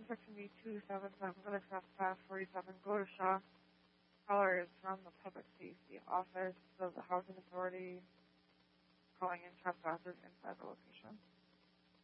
section B277 for the trespass 47 Gosha. Caller is from the Public Safety Office of the Housing Authority, calling in trespassers inside the location.